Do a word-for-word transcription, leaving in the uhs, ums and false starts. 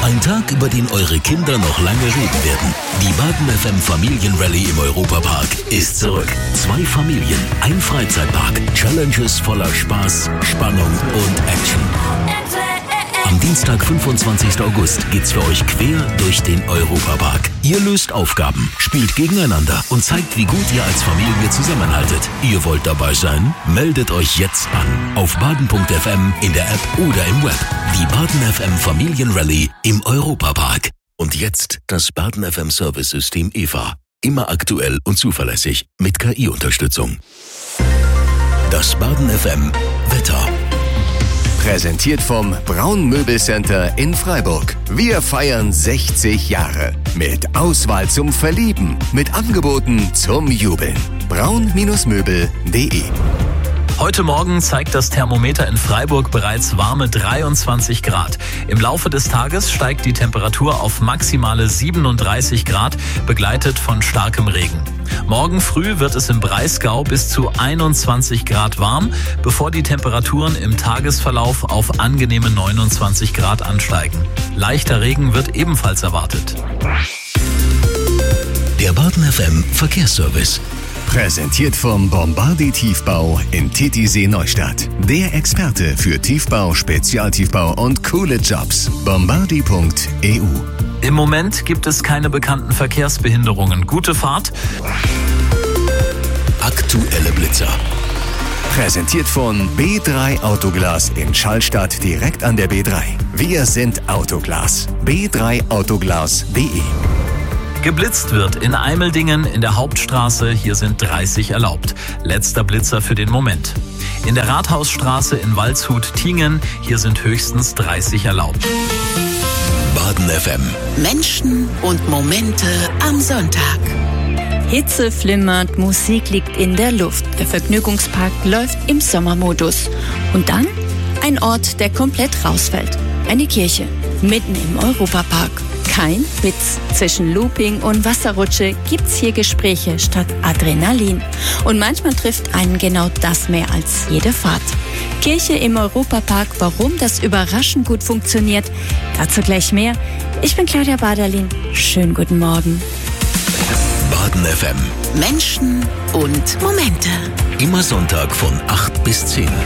Ein Tag, über den eure Kinder noch lange reden werden. Die Baden F M Familienrallye im Europapark ist zurück. Zwei Familien, ein Freizeitpark, Challenges voller Spaß, Spannung und Action. Am Dienstag, fünfundzwanzigsten August, geht's für euch quer durch den Europapark. Ihr löst Aufgaben, spielt gegeneinander und zeigt, wie gut ihr als Familie zusammenhaltet. Ihr wollt dabei sein? Meldet euch jetzt an. Auf baden punkt f m, in der App oder im Web. Die Baden F M Familienrallye im Europapark. Und jetzt das Baden F M Service-System E V A. Immer aktuell und zuverlässig mit K I-Unterstützung. Das Baden F M Wetter. Präsentiert vom Braun Möbelcenter in Freiburg. Wir feiern sechzig Jahre. Mit Auswahl zum Verlieben. Mit Angeboten zum Jubeln. braun Möbel punkt de. Heute Morgen zeigt das Thermometer in Freiburg bereits warme dreiundzwanzig Grad. Im Laufe des Tages steigt die Temperatur auf maximale siebenunddreißig Grad, begleitet von starkem Regen. Morgen früh wird es im Breisgau bis zu einundzwanzig Grad warm, bevor die Temperaturen im Tagesverlauf auf angenehme neunundzwanzig Grad ansteigen. Leichter Regen wird ebenfalls erwartet. Der Baden F M Verkehrsservice. Präsentiert vom Bombardi Tiefbau in Titisee Neustadt. Der Experte für Tiefbau, Spezialtiefbau und coole Jobs. bombardi punkt e u. Im Moment gibt es keine bekannten Verkehrsbehinderungen. Gute Fahrt. Aktuelle Blitzer. Präsentiert von B drei Autoglas in Schallstadt direkt an der B drei. Wir sind Autoglas. b drei autoglas punkt de. Geblitzt wird in Eimeldingen in der Hauptstraße, hier sind dreißig erlaubt. Letzter Blitzer für den Moment. In der Rathausstraße in Waldshut-Tiengen, hier sind höchstens dreißig erlaubt. Baden F M. Menschen und Momente am Sonntag. Hitze flimmert, Musik liegt in der Luft. Der Vergnügungspark läuft im Sommermodus. Und dann ein Ort, der komplett rausfällt. Eine Kirche, mitten im Europapark. Kein Witz. Zwischen Looping und Wasserrutsche gibt's hier Gespräche statt Adrenalin. Und manchmal trifft einen genau das mehr als jede Fahrt. Kirche im Europapark, warum das überraschend gut funktioniert. Dazu gleich mehr. Ich bin Claudia Baderlin. Schönen guten Morgen. Baden F M. Menschen und Momente. Immer Sonntag von acht bis zehn.